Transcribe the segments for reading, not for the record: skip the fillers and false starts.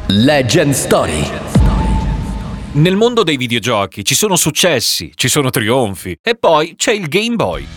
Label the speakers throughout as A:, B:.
A: Legend Story.
B: Nel mondo dei videogiochi ci sono successi, ci sono trionfi e poi c'è il Game Boy.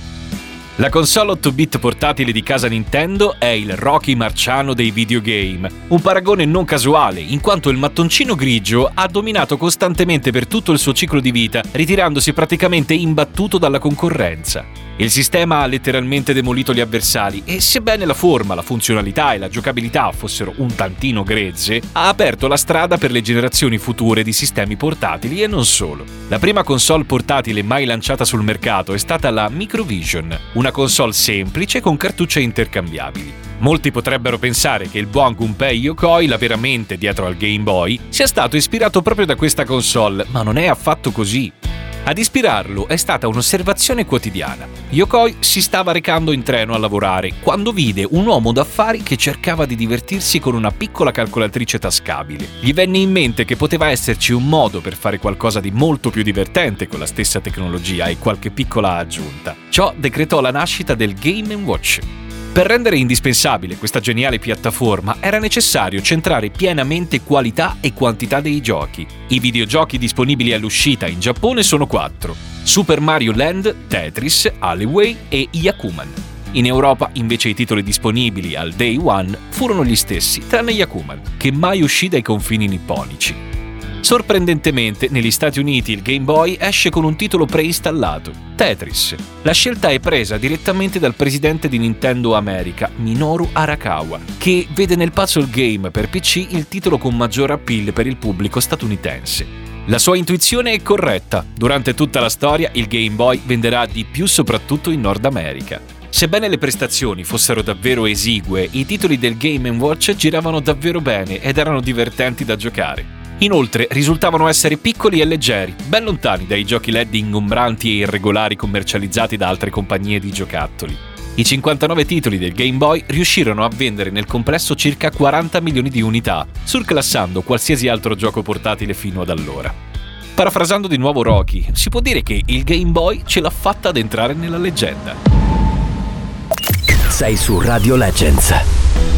B: La console 8-bit portatile di casa Nintendo è il Rocky Marciano dei videogame, un paragone non casuale, in quanto il mattoncino grigio ha dominato costantemente per tutto il suo ciclo di vita, ritirandosi praticamente imbattuto dalla concorrenza. Il sistema ha letteralmente demolito gli avversari e, sebbene la forma, la funzionalità e la giocabilità fossero un tantino grezze, ha aperto la strada per le generazioni future di sistemi portatili e non solo. La prima console portatile mai lanciata sul mercato è stata la Microvision, una console semplice con cartucce intercambiabili. Molti potrebbero pensare che il buon Gunpei Yokoi, la vera mente dietro al Game Boy, sia stato ispirato proprio da questa console, ma non è affatto così. Ad ispirarlo è stata un'osservazione quotidiana. Yokoi si stava recando in treno a lavorare quando vide un uomo d'affari che cercava di divertirsi con una piccola calcolatrice tascabile. Gli venne in mente che poteva esserci un modo per fare qualcosa di molto più divertente con la stessa tecnologia e qualche piccola aggiunta. Ciò decretò la nascita del Game & Watch. Per rendere indispensabile questa geniale piattaforma era necessario centrare pienamente qualità e quantità dei giochi. I videogiochi disponibili all'uscita in Giappone sono 4: Super Mario Land, Tetris, Alleyway e Yakuman. In Europa invece i titoli disponibili al Day One furono gli stessi, tranne Yakuman, che mai uscì dai confini nipponici. Sorprendentemente, negli Stati Uniti il Game Boy esce con un titolo preinstallato, Tetris. La scelta è presa direttamente dal presidente di Nintendo America, Minoru Arakawa, che vede nel puzzle game per PC il titolo con maggior appeal per il pubblico statunitense. La sua intuizione è corretta. Durante tutta la storia il Game Boy venderà di più soprattutto in Nord America. Sebbene le prestazioni fossero davvero esigue, i titoli del Game & Watch giravano davvero bene ed erano divertenti da giocare. Inoltre risultavano essere piccoli e leggeri, ben lontani dai giochi LED ingombranti e irregolari commercializzati da altre compagnie di giocattoli. I 59 titoli del Game Boy riuscirono a vendere nel complesso circa 40 milioni di unità, surclassando qualsiasi altro gioco portatile fino ad allora. Parafrasando di nuovo Rocky, si può dire che il Game Boy ce l'ha fatta ad entrare nella leggenda.
A: Sei su Radio Legends.